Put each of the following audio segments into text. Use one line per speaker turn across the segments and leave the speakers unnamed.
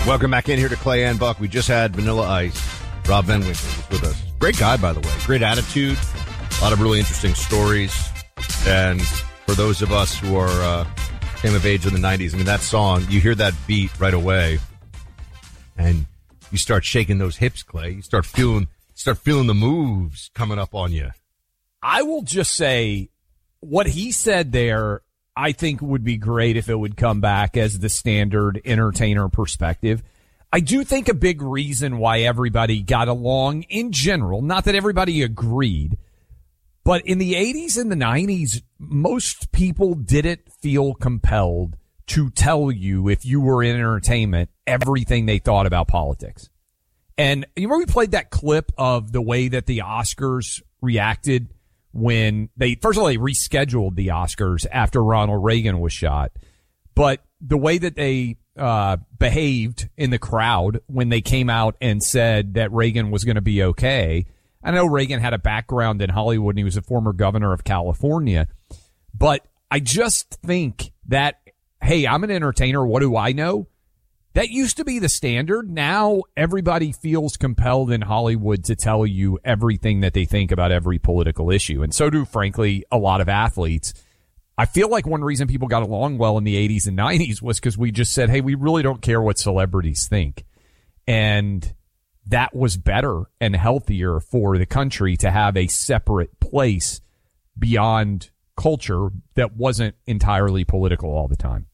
Welcome back in here to Clay and Buck. We just had Vanilla Ice. Rob Van Winkle was with us. Great guy, by the way. Great attitude. A lot of really interesting stories. And for those of us who are came of age in the 90s, I mean, that song, you hear that beat right away, and you start shaking those hips, Clay. You start feeling the moves coming up on you.
I will just say what he said there, I think would be great if it would come back as the standard entertainer perspective. I do think a big reason why everybody got along in general, not that everybody agreed, but in the 80s and the 90s, most people didn't feel compelled to tell you, if you were in entertainment, everything they thought about politics. And you remember we played that clip of the way that the Oscars reacted when first of all, they rescheduled the Oscars after Ronald Reagan was shot. But the way that they behaved in the crowd when they came out and said that Reagan was going to be okay. I know Reagan had a background in Hollywood and he was a former governor of California. But I just think that, hey, I'm an entertainer. What do I know? That used to be the standard. Now everybody feels compelled in Hollywood to tell you everything that they think about every political issue. And so do, frankly, a lot of athletes. I feel like one reason people got along well in the 80s and 90s was because we just said, hey, we really don't care what celebrities think. And that was better and healthier for the country to have a separate place beyond culture that wasn't entirely political all the time.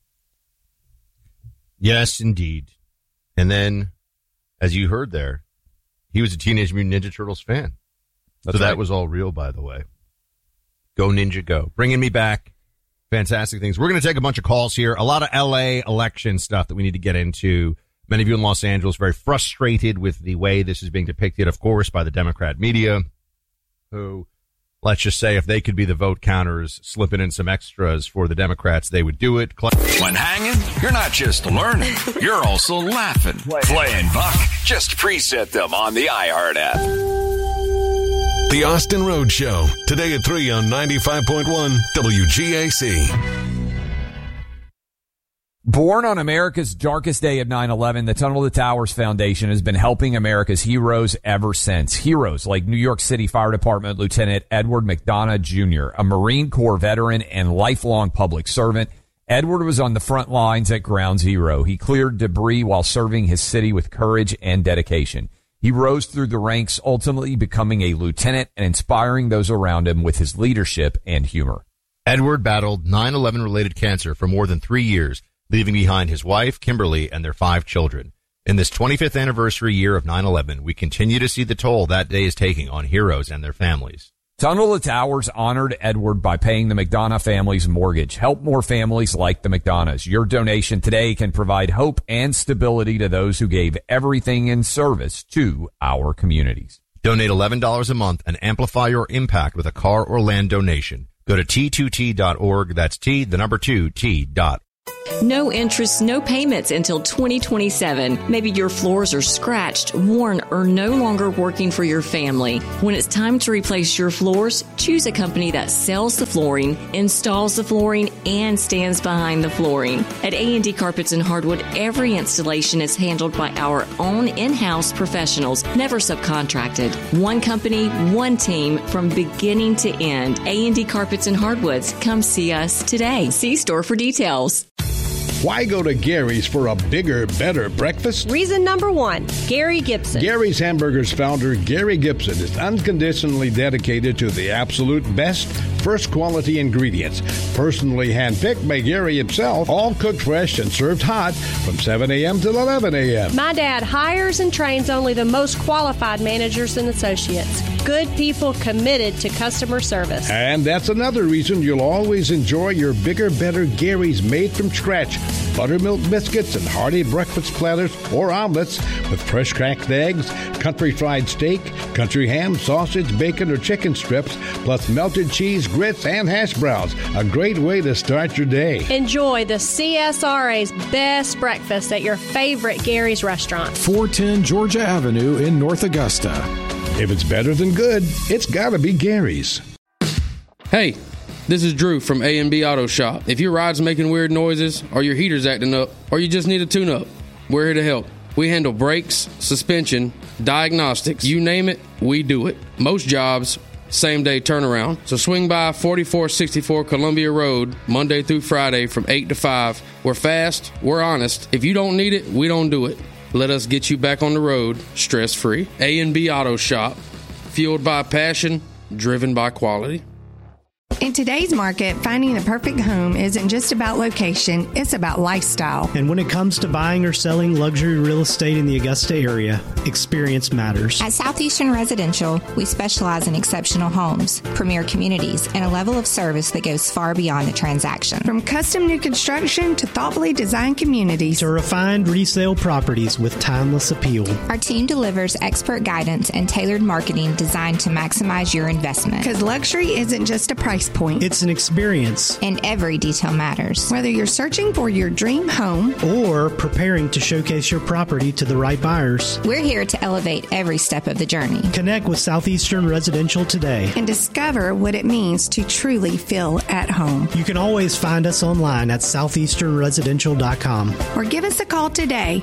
Yes, indeed. And then, as you heard there, he was a Teenage Mutant Ninja Turtles fan.
That's
so
right.
That was all real, by the way. Go Ninja Go. Bringing me back. Fantastic things. We're going to take a bunch of calls here. A lot of L.A. election stuff that we need to get into. Many of you in Los Angeles very frustrated with the way this is being depicted, of course, by the Democrat media, who, let's just say, if they could be the vote counters, slipping in some extras for the Democrats, they would do it.
When hanging, you're not just learning, you're also laughing. Clay and Buck, just preset them on the iHeart app.
The Austin Road Show, today at 3 on 95.1 WGAC.
Born on America's darkest day of 9/11, the Tunnel to Towers Foundation has been helping America's heroes ever since. Heroes like New York City Fire Department Lieutenant Edward McDonough Jr., a Marine Corps veteran and lifelong public servant. Edward was on the front lines at Ground Zero. He cleared debris while serving his city with courage and dedication. He rose through the ranks, ultimately becoming a lieutenant and inspiring those around him with his leadership and humor.
Edward battled 9/11 related cancer for more than 3 years, leaving behind his wife, Kimberly, and their 5 children. In this 25th anniversary year of 9/11, we continue to see the toll that day is taking on heroes and their families.
Tunnel to Towers honored Edward by paying the McDonough family's mortgage. Help more families like the McDonoughs. Your donation today can provide hope and stability to those who gave everything in service to our communities.
Donate $11 a month and amplify your impact with a car or land donation. Go to T2T.org. That's T2T.org.
No interest, no payments until 2027. Maybe your floors are scratched, worn, or no longer working for your family. When it's time to replace your floors, choose a company that sells the flooring, installs the flooring, and stands behind the flooring. At A&D Carpets and Hardwood, every installation is handled by our own in-house professionals, never subcontracted. One company, one team, from beginning to end. A&D Carpets and Hardwoods. Come see us today. See store for details.
Why go to Gary's for a bigger, better breakfast?
Reason number 1, Gary Gibson.
Gary's Hamburgers founder, Gary Gibson, is unconditionally dedicated to the absolute best, first quality ingredients. Personally handpicked by Gary himself, all cooked fresh and served hot from 7 a.m. till 11 a.m.
My dad hires and trains only the most qualified managers and associates. Good people committed to customer service.
And that's another reason you'll always enjoy your bigger, better Gary's made from scratch. Buttermilk biscuits and hearty breakfast platters or omelets with fresh cracked eggs, country fried steak, country ham, sausage, bacon, or chicken strips, plus melted cheese, grits, and hash browns. A great way to start your day.
Enjoy the CSRA's best breakfast at your favorite Gary's restaurant.
410 Georgia Avenue in North Augusta.
If it's better than good, it's gotta be Gary's.
Hey, this is Drew from A&B Auto Shop. If your ride's making weird noises, or your heater's acting up, or you just need a tune-up, we're here to help. We handle brakes, suspension, diagnostics, you name it, we do it. Most jobs, same-day turnaround. So swing by 4464 Columbia Road, Monday through Friday from 8 to 5. We're fast, we're honest. If you don't need it, we don't do it. Let us get you back on the road, stress-free. A&B Auto Shop, fueled by passion, driven by quality.
In today's market, finding the perfect home isn't just about location, it's about lifestyle.
And when it comes to buying or selling luxury real estate in the Augusta area, experience matters.
At Southeastern Residential, we specialize in exceptional homes, premier communities, and a level of service that goes far beyond the transaction.
From custom new construction to thoughtfully designed communities
to refined resale properties with timeless appeal.
Our team delivers expert guidance and tailored marketing designed to maximize your investment.
Because luxury isn't just a price point.
It's an experience.
And every detail matters.
Whether you're searching for your dream home
or preparing to showcase your property to the right buyers,
we're here to elevate every step of the journey.
Connect with Southeastern Residential today
and discover what it means to truly feel at home.
You can always find us online at southeasternresidential.com
or give us a call today,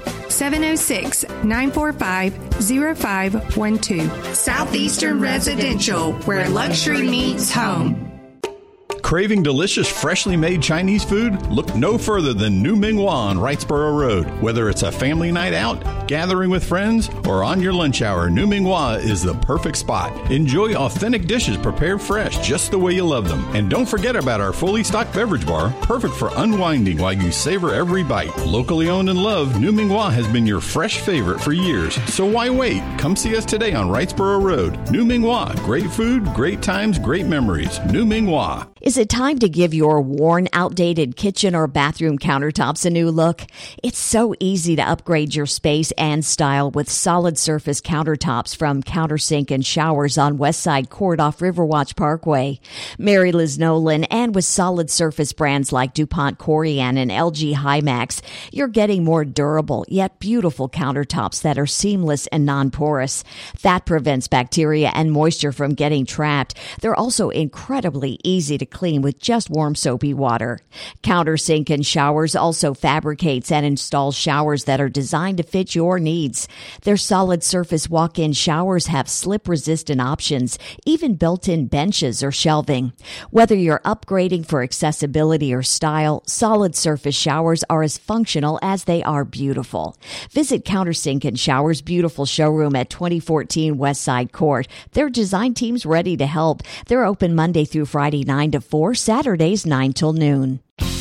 706-945-0512. Southeastern Residential, where luxury meets home.
Craving delicious, freshly made Chinese food? Look no further than New Ming Hua on Wrightsboro Road. Whether it's a family night out, gathering with friends, or on your lunch hour, New Ming Hua is the perfect spot. Enjoy authentic dishes prepared fresh, just the way you love them. And don't forget about our fully stocked beverage bar, perfect for unwinding while you savor every bite. Locally owned and loved, New Ming Hua has been your fresh favorite for years. So why wait? Come see us today on Wrightsboro Road. New Ming Hua. Great food, great times, great memories. New Ming Hua.
Is it time to give your worn, outdated kitchen or bathroom countertops a new look? It's so easy to upgrade your space and style with solid surface countertops from Countersink and Showers on Westside Court off Riverwatch Parkway. Mary Liz Nolan, and with solid surface brands like DuPont Corian and LG Hymax, you're getting more durable yet beautiful countertops that are seamless and non-porous. That prevents bacteria and moisture from getting trapped. They're also incredibly easy to clean with just warm soapy water. Countersink and Showers also fabricates and installs showers that are designed to fit your needs. Their solid surface walk-in showers have slip-resistant options, even built-in benches or shelving. Whether you're upgrading for accessibility or style, solid surface showers are as functional as they are beautiful. Visit Countersink and Showers' beautiful showroom at 2014 Westside Court. Their design team's ready to help. They're open Monday through Friday 9 to 4, Saturdays 9 till noon.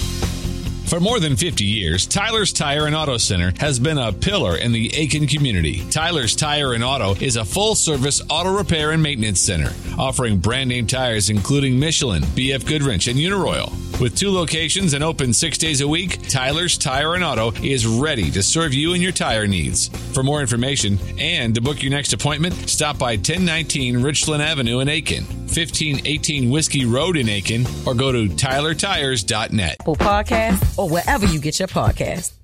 For more than 50 years, Tyler's Tire and Auto Center has been a pillar in the Aiken community. Tyler's Tire and Auto is a full-service auto repair and maintenance center, offering brand-name tires including Michelin, BF Goodwrench, and Uniroyal. With 2 locations and open 6 days a week, Tyler's Tire and Auto is ready to serve you and your tire needs. For more information and to book your next appointment, stop by 1019 Richland Avenue in Aiken, 1518 Whiskey Road in Aiken, or go to tylertires.net.
Podcast or wherever you get your podcast.